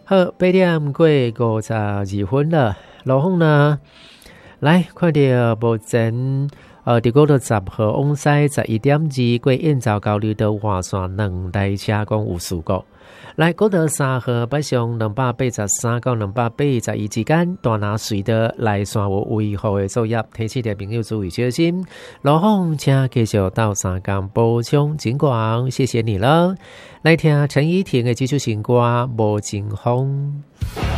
好，8点过52分了，路况呢？来看到目前伫国道10号往西11.2过燕巢交流道换线2台车讲有事故。来国道3号北上283到281之间，大拿隧道来线有维护的作业，提醒的朋友注意小心。路况请继续到3间补充警广，谢谢你了。来听陈依婷的这首新歌《无情风》。